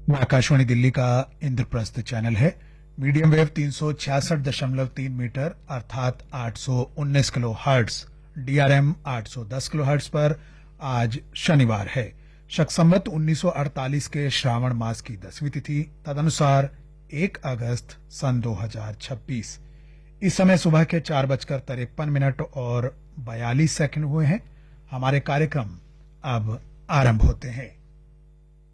ये आकाशवाणी दिल्ली का इंद्रप्रस्थ चैनल है। मीडियम वेव 366.3 मीटर अर्थात 819 kilo hertz, DRM 810 kilo hertz पर आज शनिवार है। शक संवत 1948 के श्रावण मास की 10वीं तिथि, तदनुसार 1 अगस्त सन 2026। इस समय सुबह के 4:53 और 42 सेकंड हुए हैं। हमारे कार्यक्रम अब आरंभ होते हैं।